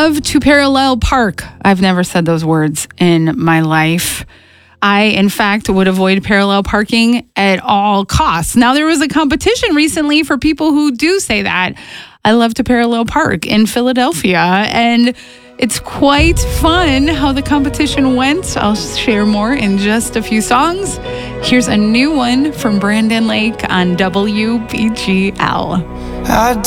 love to parallel park. I've never said those words in my life. I, in fact, would avoid parallel parking at all costs. Now, there was a competition recently for people who do say that. I love to parallel park in Philadelphia, and it's quite fun how the competition went. I'll share more in just a few songs. Here's a new one from Brandon Lake on WBGL. I